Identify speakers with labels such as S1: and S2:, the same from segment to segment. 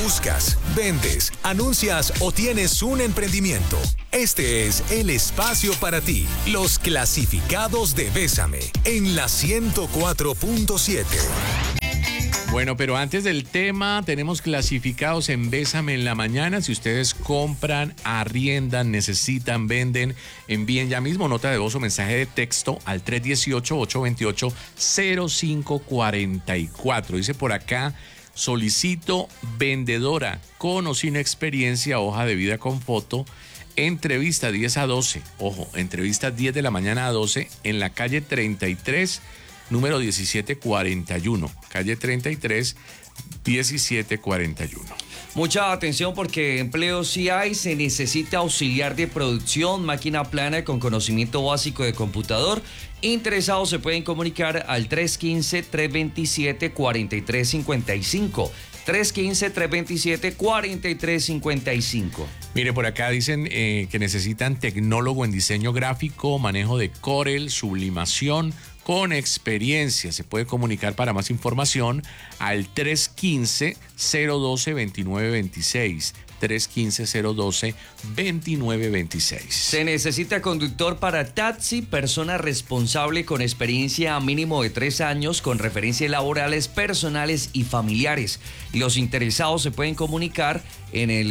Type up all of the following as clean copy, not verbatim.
S1: Buscas, vendes, anuncias o tienes un emprendimiento. Este es el espacio para ti. Los clasificados de Bésame en la 104.7.
S2: Bueno, pero antes del tema, tenemos clasificados en Bésame en la mañana. Si ustedes compran, arriendan, necesitan, venden, envíen ya mismo nota de voz o mensaje de texto al 318-828-0544. Dice por acá, solicito vendedora con o sin experiencia, hoja de vida con foto, entrevista 10 a 12. Ojo, entrevista 10 de la mañana a 12 en la calle 33, número 1741, calle 33, 1741.
S3: Mucha atención porque empleo sí hay, se necesita auxiliar de producción, máquina plana con conocimiento básico de computador. Interesados se pueden comunicar al 315-327-4355. 315-327-4355.
S2: Mire, por acá dicen que necesitan tecnólogo en diseño gráfico, manejo de Corel, sublimación, con experiencia. Se puede comunicar para más información al 315-012-2926. 315-012-2926.
S3: Se necesita conductor para taxi, persona responsable con experiencia a mínimo de 3 años, con referencias laborales, personales y familiares. Los interesados se pueden comunicar en el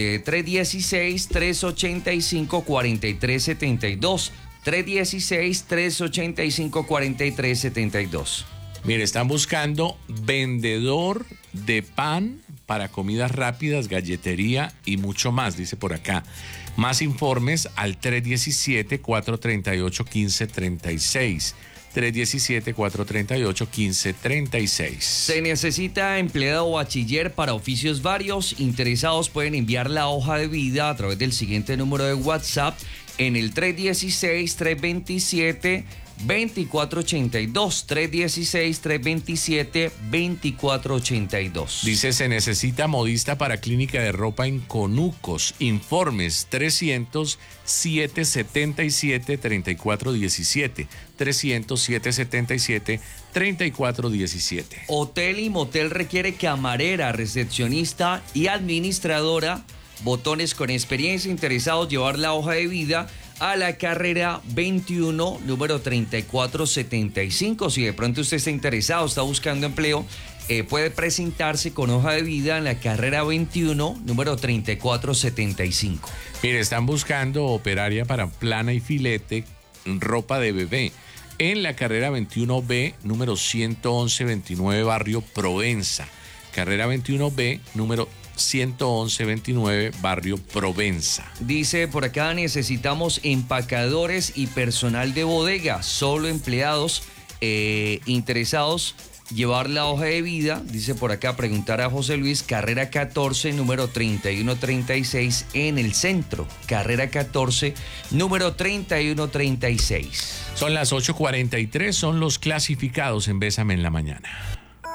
S3: 316-385-4372. 316-385-4372.
S2: Mire, están buscando vendedor de pan para comidas rápidas, galletería y mucho más, dice por acá. Más informes al 317-438-1536. 317-438-1536.
S3: Se necesita empleado o bachiller para oficios varios. Interesados pueden enviar la hoja de vida a través del siguiente número de WhatsApp en el 316-327-2482. 316-327-2482.
S2: Dice, se necesita modista para clínica de ropa en Conucos. Informes 300-777-3417. 300-777-3417.
S3: Hotel y motel requiere camarera, recepcionista y administradora. Botones con experiencia. Interesados llevar la hoja de vida a la carrera 21, número 3475. Si de pronto usted está interesado, está buscando empleo, puede presentarse con hoja de vida en la carrera 21, número 3475.
S2: Mire, están buscando operaria para plana y filete, ropa de bebé, en la carrera 21B, número 11129, barrio Provenza. Carrera 21B, número 111-29, barrio Provenza.
S3: Dice por acá, necesitamos empacadores y personal de bodega, solo empleados interesados llevar la hoja de vida. Dice por acá, preguntar a José Luis, carrera 14, número 3136 en el centro. Carrera 14, número 3136.
S2: Son las 8:43, son los clasificados en Bésame en la mañana.